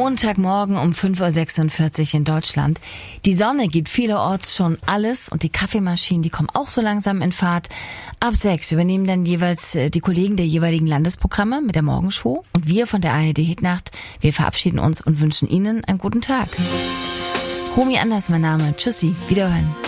Montagmorgen um 5.46 Uhr in Deutschland. Die Sonne gibt vielerorts schon alles und die Kaffeemaschinen, die kommen auch so langsam in Fahrt. Ab 6 übernehmen dann jeweils die Kollegen der jeweiligen Landesprogramme mit der Morgenshow. Und wir von der ARD Hitnacht, wir verabschieden uns und wünschen Ihnen einen guten Tag. Romy Anders mein Name. Tschüssi, wiederhören.